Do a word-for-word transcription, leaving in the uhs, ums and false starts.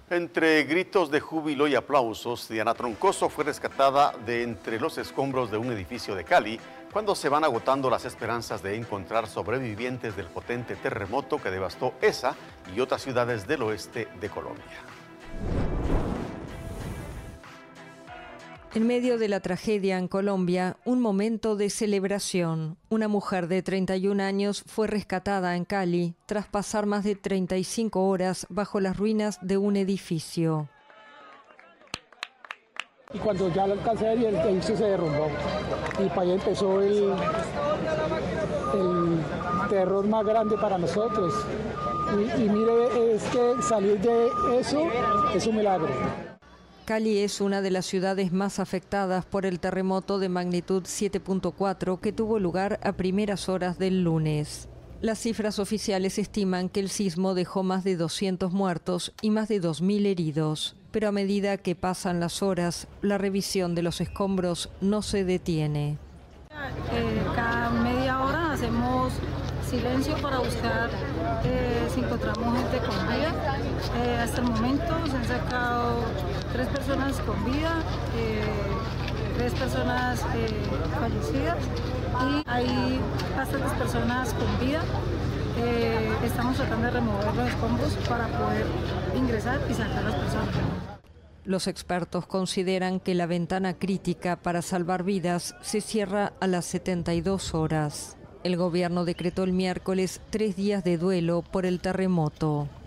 Entre gritos de júbilo y aplausos, Diana Troncoso fue rescatada de entre los escombros de un edificio de Cali cuando se van agotando las esperanzas de encontrar sobrevivientes del potente terremoto que devastó esa y otras ciudades del oeste de Colombia. En medio de la tragedia en Colombia, un momento de celebración. Una mujer de treinta y un años fue rescatada en Cali tras pasar más de treinta y cinco horas bajo las ruinas de un edificio. Y cuando ya lo alcancé a ver, el edificio se derrumbó. Y para allá empezó el, el terror más grande para nosotros. Y, y mire, es que salir de eso es un milagro. Cali es una de las ciudades más afectadas por el terremoto de magnitud siete punto cuatro que tuvo lugar a primeras horas del lunes. Las cifras oficiales estiman que el sismo dejó más de doscientos muertos y más de dos mil heridos. Pero a medida que pasan las horas, la revisión de los escombros no se detiene. Eh, cada media hora hacemos silencio para buscar eh, si encontramos gente con vida. Eh, hasta el momento se han sacado tres personas con vida, eh, tres personas eh, fallecidas y hay bastantes personas con vida. Eh, estamos tratando de remover los escombros para poder ingresar y sacar a las personas. Los expertos consideran que la ventana crítica para salvar vidas se cierra a las setenta y dos horas. El gobierno decretó el miércoles tres días de duelo por el terremoto.